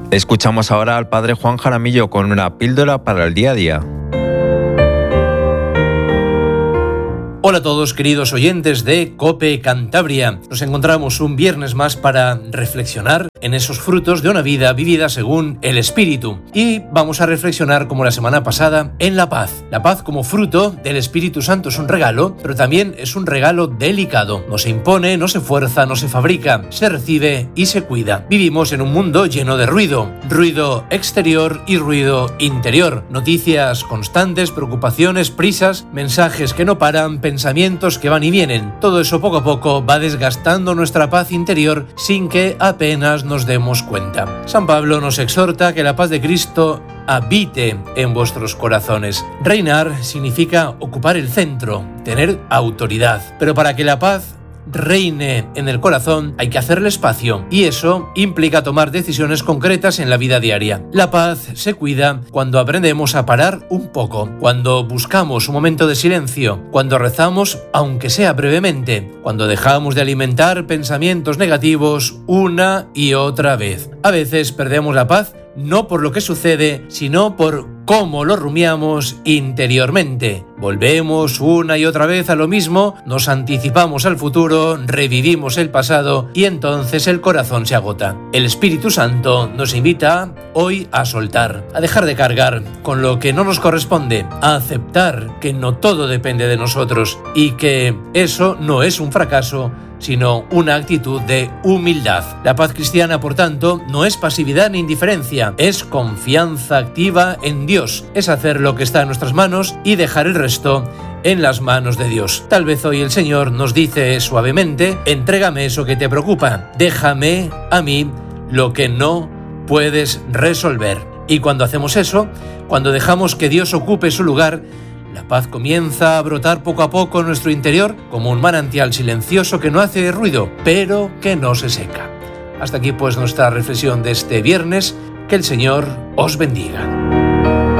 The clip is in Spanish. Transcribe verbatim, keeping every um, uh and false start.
Escuchamos ahora al padre Juan Jaramillo con una píldora para el día a día. Hola a todos, queridos oyentes de COPE Cantabria. Nos encontramos un viernes más para reflexionar en esos frutos de una vida vivida según el Espíritu. Y vamos a reflexionar, como la semana pasada, en la paz. La paz como fruto del Espíritu Santo es un regalo, pero también es un regalo delicado. No se impone, no se fuerza, no se fabrica, se recibe y se cuida. Vivimos en un mundo lleno de ruido. Ruido exterior y ruido interior. Noticias constantes, preocupaciones, prisas, mensajes que no paran, pensamientos que van y vienen. Todo eso poco a poco va desgastando nuestra paz interior sin que apenas nos demos cuenta. San Pablo nos exhorta que la paz de Cristo habite en vuestros corazones. Reinar significa ocupar el centro, tener autoridad. Pero para que la paz reine en el corazón hay que hacerle espacio, y eso implica tomar decisiones concretas en la vida diaria. La paz se cuida cuando aprendemos a parar un poco, cuando buscamos un momento de silencio, cuando rezamos aunque sea brevemente, cuando dejamos de alimentar pensamientos negativos una y otra vez. A veces perdemos la paz no por lo que sucede, sino por cómo lo rumiamos interiormente. Volvemos una y otra vez a lo mismo, nos anticipamos al futuro, revivimos el pasado y entonces el corazón se agota. El Espíritu Santo nos invita hoy a soltar, a dejar de cargar con lo que no nos corresponde, a aceptar que no todo depende de nosotros y que eso no es un fracaso, sino una actitud de humildad. La paz cristiana, por tanto, no es pasividad ni indiferencia, es confianza activa en Dios, es hacer lo que está en nuestras manos y dejar el resto en las manos de Dios. Tal vez hoy el Señor nos dice suavemente: entrégame eso que te preocupa, déjame a mí lo que no puedes resolver. Y cuando hacemos eso, cuando dejamos que Dios ocupe su lugar, la paz comienza a brotar poco a poco en nuestro interior como un manantial silencioso que no hace ruido, pero que no se seca. Hasta aquí pues nuestra reflexión de este viernes. Que el Señor os bendiga.